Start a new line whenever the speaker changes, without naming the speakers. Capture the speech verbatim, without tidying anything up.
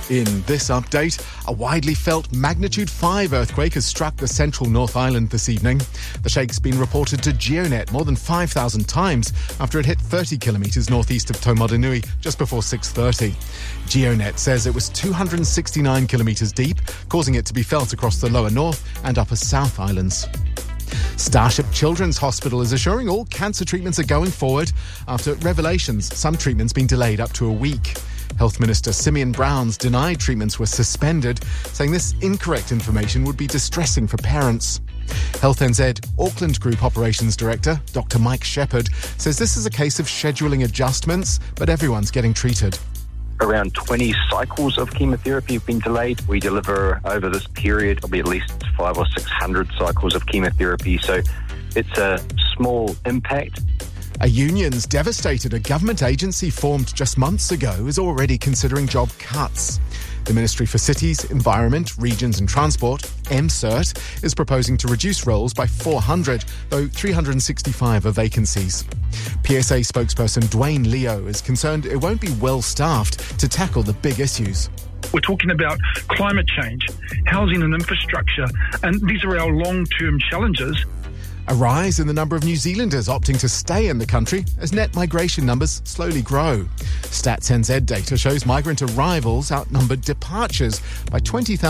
In this update, a widely felt magnitude five earthquake has struck the central North Island this evening. The shake's been reported to GeoNet more than five thousand times after it hit thirty kilometres northeast of Taumarunui just before six thirty. GeoNet says it was two hundred sixty-nine kilometres deep, causing it to be felt across the lower North and upper South Islands. Starship Children's Hospital is assuring all cancer treatments are going forward after revelations some treatments being delayed up to a week. Health Minister Simeon Brown's denied treatments were suspended, saying this incorrect information would be distressing for parents. Health N Z Auckland Group Operations Director Doctor Mike Shepherd says this is a case of scheduling adjustments, but everyone's getting treated.
Around twenty cycles of chemotherapy have been delayed. We deliver over this period probably at least five or six hundred cycles of chemotherapy, so it's a small impact.
A union's devastated a government agency formed just months ago is already considering job cuts. The Ministry for Cities, Environment, Regions and Transport, M CERT, is proposing to reduce roles by four hundred, though three hundred sixty-five are vacancies. P S A spokesperson Dwayne Leo is concerned it won't be well staffed to tackle the big issues.
We're talking about climate change, housing and infrastructure, and these are our long-term challenges.
A rise in the number of New Zealanders opting to stay in the country as net migration numbers slowly grow. Stats N Z data shows migrant arrivals outnumbered departures by twenty thousand.